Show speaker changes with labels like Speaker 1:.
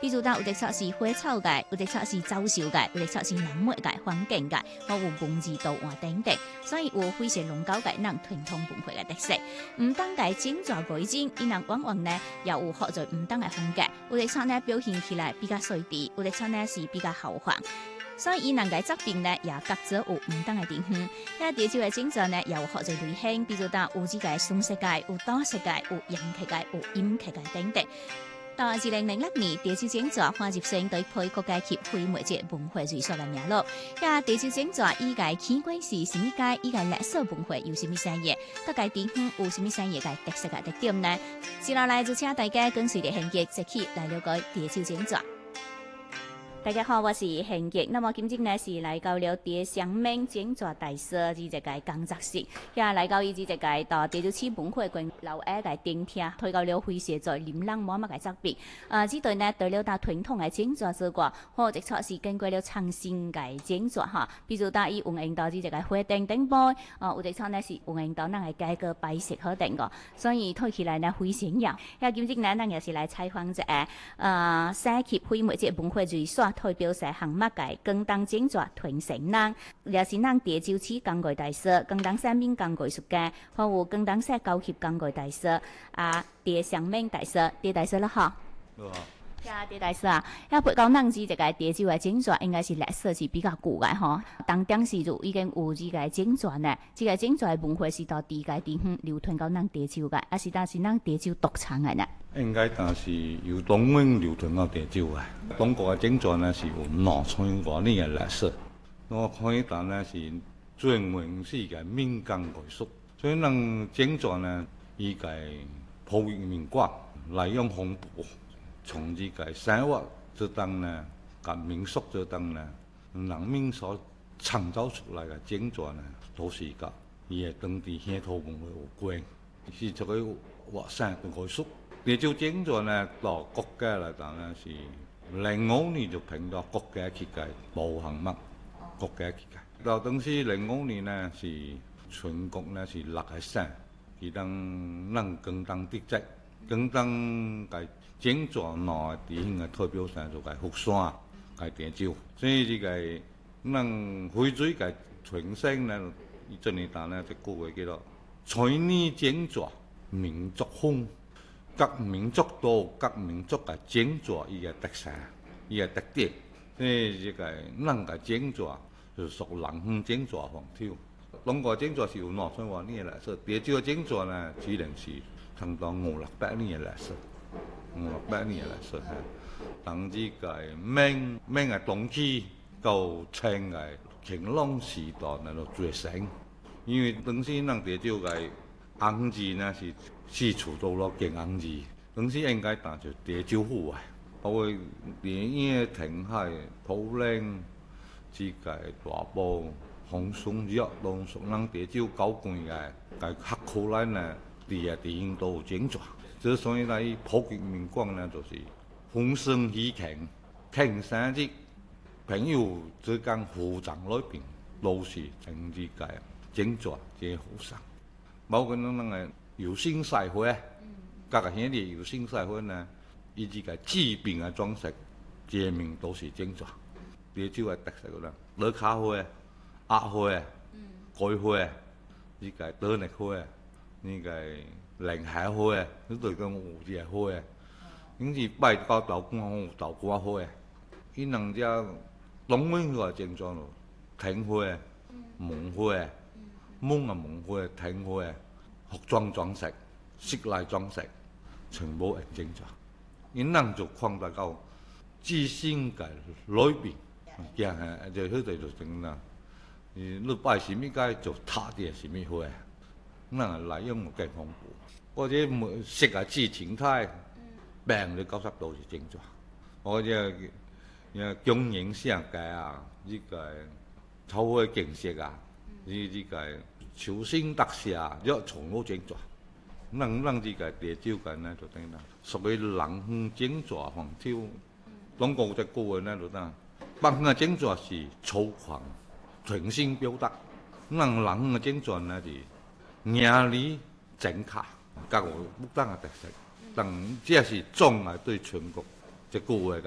Speaker 1: 比如講有啲測是花草界，有啲測是走獸界，有啲測是南末界、環境界，或有文字圖畫等等，所以有非常龍高界能傳統文化嘅特色。唔當界整座改進，伊能往往呢也有學在唔當嘅風格，有啲測呢表現起來比較隨意，有啲測呢是比較豪華。所以伊能嘅作品呢，也各自有唔同嘅地方。喺地球嘅整座呢，也有學在類型，比如講有這個宋色界、有大色界、有陽刻界、有陰刻界等等。到2006年，地球整座劃入成對配國家級非物質文化遺產嘅名錄。喺地球整座依個起源是什麼界？依個歷史文化有什麼產業？各界地方有什麼產業嘅特色嘅特點呢？接落來就請大家跟隨着行傑一起來了解地球整座。大家好，我是行傑。那麼今日呢是來到了地上面整座大師這個工作室，來到伊這個到地球市文化館樓下個頂廳，推到了會寫在琳琅滿目嘅作品。這對呢對了到傳統嘅整座之外，或者說是經過了創新嘅整座哈，比如到伊運用到這個花燈燈杯，或者說呢是運用到咱嘅改革擺設好等個，所以推起來呢非常有。今日呢咱也是來採訪者世界非物質文化遺產代表社項目界廣東整座傳承人，也是咱地球市工藝大師、廣東省民工藝術家，或有廣東省教協工藝大師地上面大師，地大師啦哈。
Speaker 2: 好。
Speaker 1: 地大師啊，要不講咱這個地球嘅整座應該是歷史是比較舊嘅吼，當當時就已經有這個整座呢，這個整座嘅文化是到地界地方流傳到咱地球嘅，還是但是咱地球獨產嘅呢？
Speaker 2: 應該但是由東灣流傳到地球嘅。中國嘅整座呢是有2000多年嘅歷史，我看一單呢是專門是個民間藝術，所以咱整座呢依個普及民廣來用豐富。從這個生活這當呢，跟民俗這當呢，人民所創造出來的整座呢，都是跟伊個當地鄉土文化有關，是這個活生嘅藝術。地球整座呢，到國家來講呢，是05年就評到國家級嘅保項目，國家級嘅。到當時05年呢，是全國呢是6個省，佢當咱廣東地質，廣東嘅。整座內地方嘅代表性就係福山、係地洲，所以這個咱非水嘅傳承呢，這年代呢就句話叫做全年整座民族風，各民族都有各民族嘅整座伊個特色、伊個特點。所以這個咱嘅整座就屬人風整座風潮。中國整座是有2000多年嘅歷史，地洲嘅整座呢只能是差唔多500-600年嘅歷史。500年嚟說嚇，當這個明嘅冬季到清嘅乾隆時代嚟到最盛，因為當時咱地洲嘅紅字呢是四處都落建紅字，當時應該當就地洲府啊，包括電影、填海、土嶺、這個大埔、紅松藥都屬咱地洲9關嘅個客庫內呢，地方都有整座。所以呢，普及民廣呢，就是歡聲喜慶，慶生日，朋友之間互贈禮品，都是整這個整座這好生。包括咱個有聲賽會，各個鄉里有聲賽會呢，以這個治病嘅裝飾，街面都是整座。地洲嘅特色嗰啦，樂卡會、鴨會、蓋會，這個德力會，呢個。靈海會，呢度講有隻會，因是拜到道觀有道觀會，伊兩隻東灣個整座咯，亭會、門會、門啊門會、亭會，服裝裝飾、室內裝飾，全部係整座。因咱就擴大到自身嘅裏邊，行係就迄度就整啦。你拜什麼街就踏啲什麼會，咱內容更豐富。或者食啊自情態，病你90度是正座。或者經營上界啊，呢個草會景色啊，呢個求生特色啊，一從都正座。咱呢個地洲界呢就等於屬於人風整座風潮。中國隻句話呢就等，北方嘅整座是粗獷、全新表達，咱人風嘅整座呢是雅麗整卡。各有不同嘅特色，但這是總係對全國一句話。